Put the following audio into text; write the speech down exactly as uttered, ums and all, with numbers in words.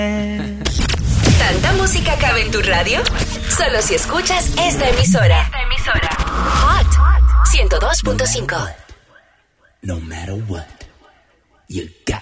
¿Tanta música cabe en tu radio? Solo si escuchas esta emisora. Esta emisora. Hot ciento dos punto cinco. No matter what, you got